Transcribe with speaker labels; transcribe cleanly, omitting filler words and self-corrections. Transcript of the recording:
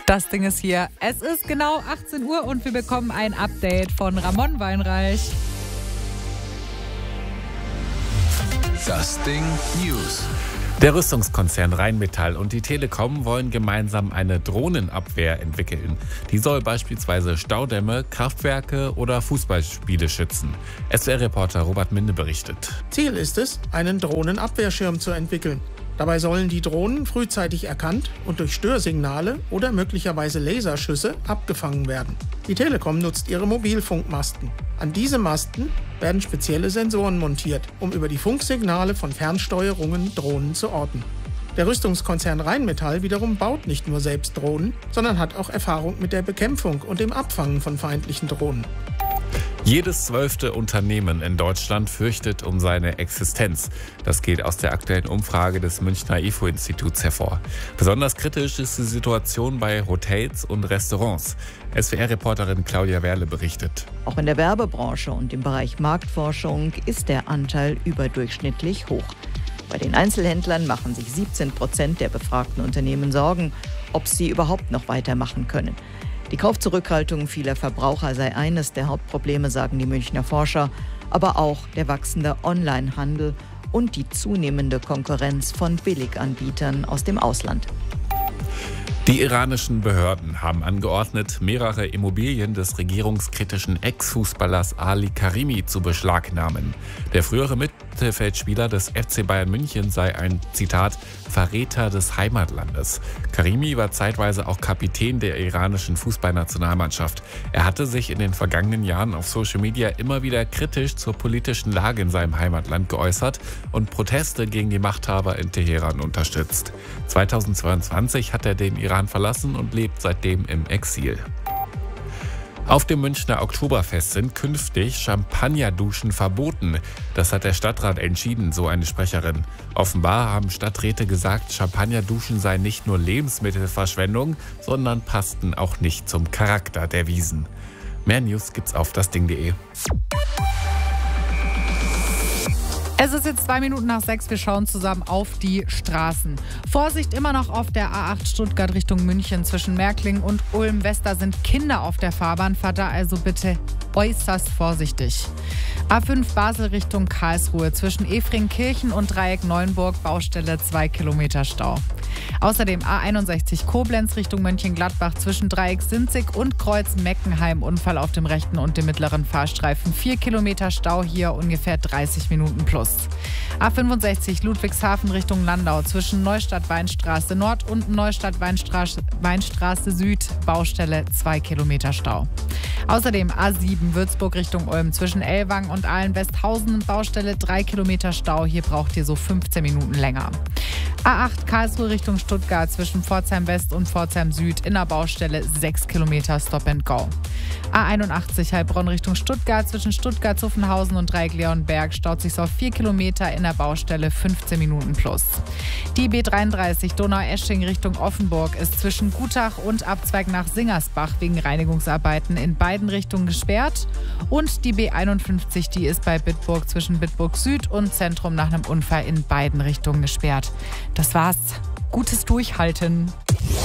Speaker 1: Das Ding ist hier. Es ist genau 18 Uhr und wir bekommen ein Update von Ramon Weinreich.
Speaker 2: Das Ding News.
Speaker 3: Der Rüstungskonzern Rheinmetall und die Telekom wollen gemeinsam eine Drohnenabwehr entwickeln. Die soll beispielsweise Staudämme, Kraftwerke oder Fußballspiele schützen. SWR-Reporter Robert Minde berichtet.
Speaker 4: Ziel ist es, einen Drohnenabwehrschirm zu entwickeln. Dabei sollen die Drohnen frühzeitig erkannt und durch Störsignale oder möglicherweise Laserschüsse abgefangen werden. Die Telekom nutzt ihre Mobilfunkmasten. An diese Masten werden spezielle Sensoren montiert, um über die Funksignale von Fernsteuerungen Drohnen zu orten. Der Rüstungskonzern Rheinmetall wiederum baut nicht nur selbst Drohnen, sondern hat auch Erfahrung mit der Bekämpfung und dem Abfangen von feindlichen Drohnen.
Speaker 3: Jedes 12. Unternehmen in Deutschland fürchtet um seine Existenz. Das geht aus der aktuellen Umfrage des Münchner IFO-Instituts hervor. Besonders kritisch ist die Situation bei Hotels und Restaurants. SWR-Reporterin Claudia Werle berichtet.
Speaker 5: Auch in der Werbebranche und im Bereich Marktforschung ist der Anteil überdurchschnittlich hoch. Bei den Einzelhändlern machen sich 17% der befragten Unternehmen Sorgen, ob sie überhaupt noch weitermachen können. Die Kaufzurückhaltung vieler Verbraucher sei eines der Hauptprobleme, sagen die Münchner Forscher, aber auch der wachsende Onlinehandel und die zunehmende Konkurrenz von Billiganbietern aus dem Ausland.
Speaker 3: Die iranischen Behörden haben angeordnet, mehrere Immobilien des regierungskritischen Ex-Fußballers Ali Karimi zu beschlagnahmen. Der frühere Mittelfeldspieler des FC Bayern München sei ein, Zitat, Verräter des Heimatlandes. Karimi war zeitweise auch Kapitän der iranischen Fußballnationalmannschaft. Er hatte sich in den vergangenen Jahren auf Social Media immer wieder kritisch zur politischen Lage in seinem Heimatland geäußert und Proteste gegen die Machthaber in Teheran unterstützt. 2022 hat er den Iran verlassen und lebt seitdem im Exil. Auf dem Münchner Oktoberfest sind künftig Champagnerduschen verboten. Das hat der Stadtrat entschieden, so eine Sprecherin. Offenbar haben Stadträte gesagt, Champagnerduschen seien nicht nur Lebensmittelverschwendung, sondern passten auch nicht zum Charakter der Wiesn. Mehr News gibt's auf dasding.de.
Speaker 1: Es ist jetzt 2 Minuten nach 6. Wir schauen zusammen auf die Straßen. Vorsicht immer noch auf der A8 Stuttgart Richtung München. Zwischen Märklingen und Ulm-West sind Kinder auf der Fahrbahn. Fahrt da also bitte äußerst vorsichtig. A5 Basel Richtung Karlsruhe. Zwischen Efringkirchen und Dreieck Neuenburg Baustelle 2 Kilometer Stau. Außerdem A61 Koblenz Richtung Mönchengladbach zwischen Dreieck Sinzig und Kreuz Meckenheim. Unfall auf dem rechten und dem mittleren Fahrstreifen. 4 Kilometer Stau, hier ungefähr 30 Minuten plus. A65 Ludwigshafen Richtung Landau zwischen Neustadt-Weinstraße Nord und Neustadt-Weinstraße Süd Baustelle 2 Kilometer Stau. Außerdem A7 Würzburg Richtung Ulm zwischen Ellwangen und Ahlen-Westhausen Baustelle 3 Kilometer Stau. Hier braucht ihr so 15 Minuten länger. A8 Karlsruhe Richtung Stuttgart zwischen Pforzheim West und Pforzheim Süd in der Baustelle 6 Kilometer Stop and Go. A81 Heilbronn Richtung Stuttgart zwischen Stuttgart-Zuffenhausen und Dreieck Leonberg staut sich auf 4 Kilometer in der Baustelle 15 Minuten plus. Die B33 Donau-Esching Richtung Offenburg ist zwischen Gutach und Abzweig nach Singersbach wegen Reinigungsarbeiten in beiden Richtungen gesperrt. Und die B51, die ist bei Bitburg zwischen Bitburg Süd und Zentrum nach einem Unfall in beiden Richtungen gesperrt. Das war's. Gutes Durchhalten.